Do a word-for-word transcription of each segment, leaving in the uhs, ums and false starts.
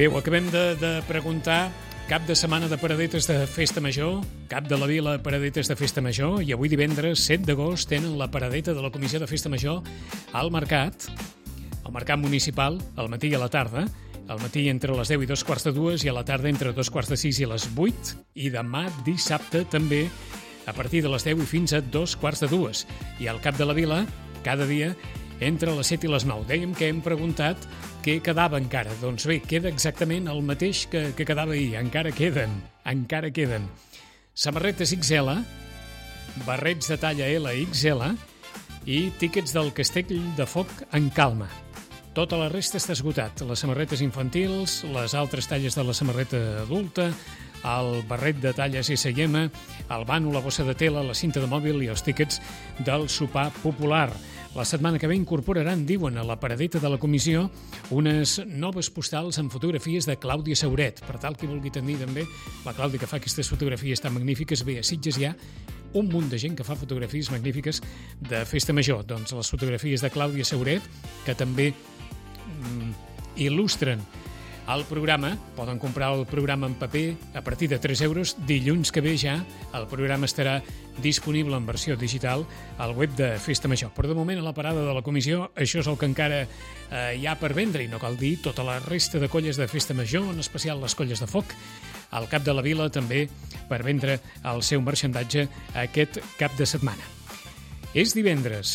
Bé, ho acabem de, de preguntar. Cap de setmana de paradetes de Festa Major, cap de la vila paradetes de Festa Major, i avui divendres set d'agost tenen la paradeta de la Comissió de Festa Major al Mercat, al Mercat Municipal, al matí i a la tarda, al matí entre les deu i dos quarts de dues i a la tarda entre dos quarts de sis i les vuit, i demà dissabte també a partir de les deu i fins a dos quarts de dues. I al cap de la vila, cada dia, entre les set i les nou. Dèiem que hem preguntat què quedava encara. Doncs bé, queda exactament el mateix que, que quedava ahir. Encara queden, encara queden. Samarretes X L, barrets de talla L X L i tíquets del Castell de Foc en calma. Tota la resta està esgotat. Les samarretes infantils, les altres talles de la samarreta adulta, el barret de talla S i M, el bano, la bossa de tela, la cinta de mòbil i els tíquets del sopar popular. La setmana que ve incorporaran, diuen, a la paradeta de la comissió unes noves postals amb fotografies de Clàudia Sauret. Per tal que vulgui tenir també la Clàudia, que fa aquestes fotografies tan magnífiques. Bé, a Sitges hi ha un munt de gent que fa fotografies magnífiques de Festa Major. Doncs les fotografies de Clàudia Sauret, que també mm, il·lustren el programa. Poden comprar el programa en paper a partir de tres euros. Dilluns que ve ja el programa estarà disponible en versió digital al web de Festa Major. Però de moment a la parada de la comissió això és el que encara eh, hi ha per vendre, i no cal dir tota la resta de colles de Festa Major, en especial les colles de foc, al cap de la vila també per vendre el seu marxandatge aquest cap de setmana. És divendres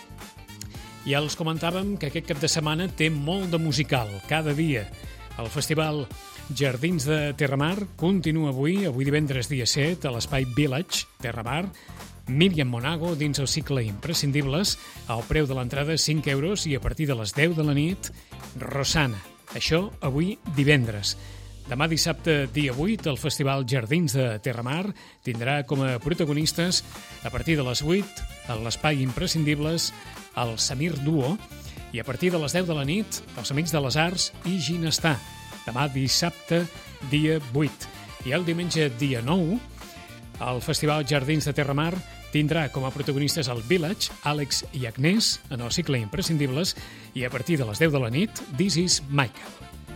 i els comentàvem que aquest cap de setmana té molt de musical, cada dia. El Festival Jardins de Terramar continua avui, avui divendres dia set, a l'Espai Village, Terramar. Míriam Monago dins el cicle Imprescindibles, al preu de l'entrada cinc euros, i a partir de les deu de la nit, Rosana. Això avui divendres. Demà dissabte, dia vuit, el Festival Jardins de Terramar tindrà com a protagonistes, a partir de les vuit, a l'Espai Imprescindibles, el Samir Duo, i a partir de les deu de la nit, els Amics de les Arts i Ginestar. Demà dissabte, dia vuit. I el diumenge, dia nou, el Festival Jardins de Terramar tindrà com a protagonistes el Village, Àlex i Agnès, en el cicle Imprescindibles, i a partir de les deu de la nit, This is Michael.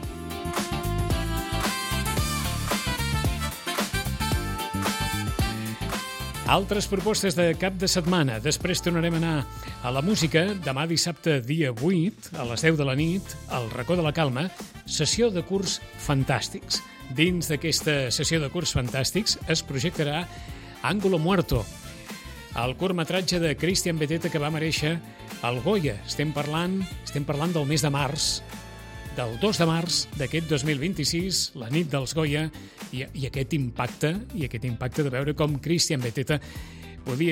Altres propostes de cap de setmana. Després tornarem a anar a la música. Demà dissabte, dia vuit, a les deu de la nit, al Racó de la Calma, sessió de curs fantàstics. Dins d'aquesta sessió de curs fantàstics es projectarà Ángulo Muerto, el curtmetratge de Christian Beteta que va merèixer el Goya. Estem parlant, estem parlant del mes de març, del dos de març d'aquest dos mil vint-i-sis, la nit dels Goya, i, i aquest impacte, i aquest impacte de veure com Christian Beteta podia